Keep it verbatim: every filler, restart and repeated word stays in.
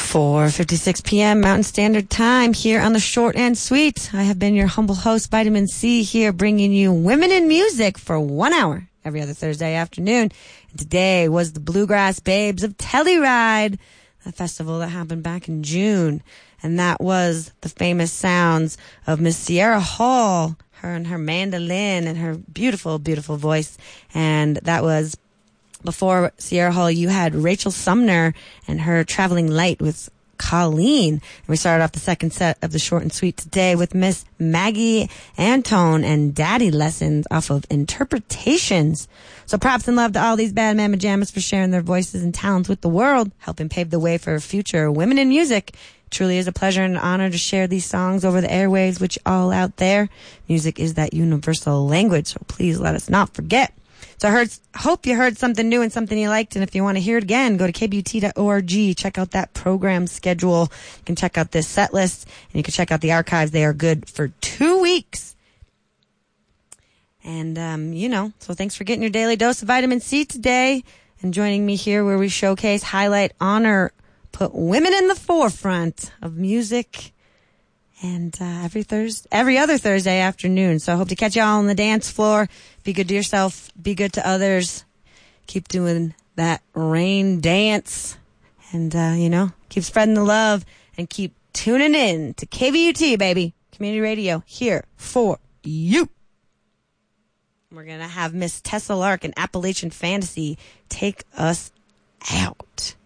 four fifty-six p.m. Mountain Standard Time here on the Short and Sweet. I have been your humble host, Vitamin C, here bringing you women in music for one hour every other Thursday afternoon. And today was the Bluegrass Babes of Telluride, a festival that happened back in June. And that was the famous sounds of Miss Sierra Hall, her and her mandolin and her beautiful, beautiful voice. And that was before Sierra Hall, you had Rachel Sumner and her Traveling Light with Colleen. And we started off the second set of the Short and Sweet today with Miss Maggie Antone and Daddy Lessons off of Interpretations. So props and love to all these bad mamma jammas for sharing their voices and talents with the world, helping pave the way for future women in music. Truly is a pleasure and an honor to share these songs over the airwaves with you all out there. Music is that universal language, so please let us not forget. So I heard, hope you heard something new and something you liked. And if you want to hear it again, go to k b u t dot org. Check out that program schedule. You can check out this set list and you can check out the archives. They are good for two weeks. And, um, you know, so thanks for getting your daily dose of vitamin C today and joining me here where we showcase, highlight, honor, put women in the forefront of music. And uh, every Thursday, every other Thursday afternoon. So I hope to catch y'all on the dance floor. Be good to yourself. Be good to others. Keep doing that rain dance. And, uh, you know, keep spreading the love and keep tuning in to K V U T, baby. Community radio here for you. We're going to have Miss Tessa Lark and Appalachian Fantasy take us out.